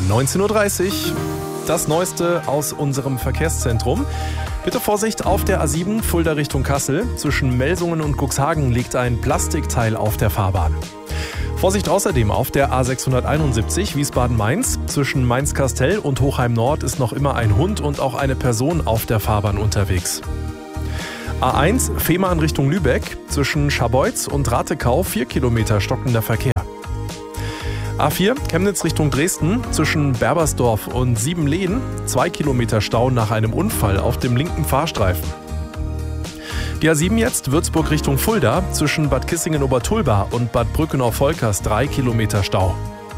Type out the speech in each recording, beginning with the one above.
19:30 Uhr. Das Neueste aus unserem Verkehrszentrum. Bitte Vorsicht auf der A7 Fulda Richtung Kassel. Zwischen Melsungen und Cuxhagen liegt ein Plastikteil auf der Fahrbahn. Vorsicht außerdem auf der A671 Wiesbaden-Mainz. Zwischen Mainz-Kastel und Hochheim-Nord ist noch immer ein Hund und auch eine Person auf der Fahrbahn unterwegs. A1 Fehmarn Richtung Lübeck. Zwischen Scharbeutz und Ratekau 4 Kilometer stockender Verkehr. A4 Chemnitz Richtung Dresden. Zwischen Berbersdorf und Siebenlehen 2 Kilometer Stau nach einem Unfall auf dem linken Fahrstreifen. Die A7 jetzt Würzburg Richtung Fulda. Zwischen Bad Kissingen-Obertulba und Bad Brückenau-Volkers 3 Kilometer Stau.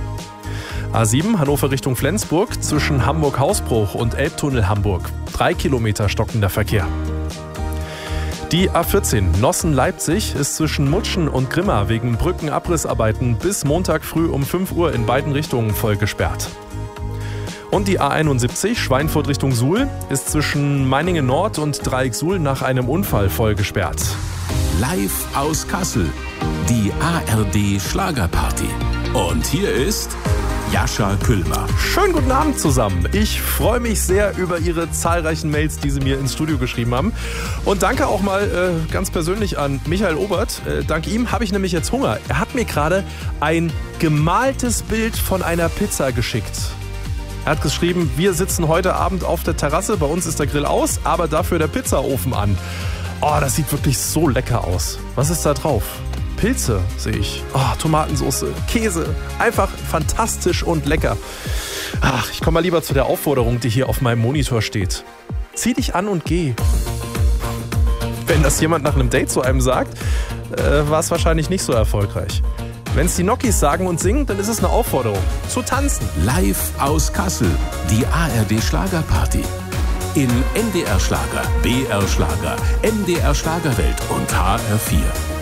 A7 Hannover Richtung Flensburg. Zwischen Hamburg-Hausbruch und Elbtunnel Hamburg 3 Kilometer stockender Verkehr. Die A14 Nossen-Leipzig ist zwischen Mutschen und Grimma wegen Brückenabrissarbeiten bis Montag früh um 5 Uhr in beiden Richtungen voll gesperrt. Und die A71 Schweinfurt Richtung Suhl ist zwischen Meiningen Nord und Dreieck Suhl nach einem Unfall voll gesperrt. Live aus Kassel, die ARD Schlagerparty. Und hier ist Jascha Küllmer. Schönen guten Abend zusammen. Ich freue mich sehr über Ihre zahlreichen Mails, die Sie mir ins Studio geschrieben haben. Und danke auch mal ganz persönlich an Michael Obert. Dank ihm habe ich nämlich jetzt Hunger. Er hat mir gerade ein gemaltes Bild von einer Pizza geschickt. Er hat geschrieben, wir sitzen heute Abend auf der Terrasse, bei uns ist der Grill aus, aber dafür der Pizzaofen an. Oh, das sieht wirklich so lecker aus. Was ist da drauf? Pilze sehe ich. Oh, Tomatensauce, Käse. Einfach fantastisch und lecker. Ach, ich komme mal lieber zu der Aufforderung, die hier auf meinem Monitor steht. Zieh dich an und geh. Wenn das jemand nach einem Date zu einem sagt, war es wahrscheinlich nicht so erfolgreich. Wenn es die Nokis sagen und singen, dann ist es eine Aufforderung. Zu tanzen. Live aus Kassel, die ARD Schlagerparty. In NDR Schlager, BR Schlager, MDR Schlagerwelt und HR4.